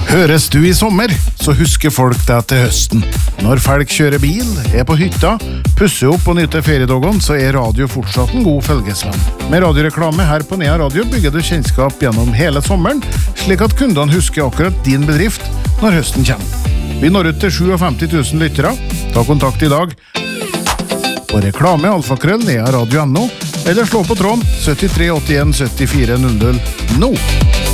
Høres du i sommer, så husker folk deg til høsten. Når folk kjører bil, på hytta, pusser opp og nyter feriedagene, så radio fortsatt en god følgesvenn. Med radioreklame her på Nea Radio bygger du kjennskap gjennom hele sommeren, slik at kundene husker akkurat din bedrift når høsten kommer. Vi når ut til 57 000 lyttere. Ta kontakt i dag på reklame@nearadio.no eller slå på tråden 73 81 74 00 nå.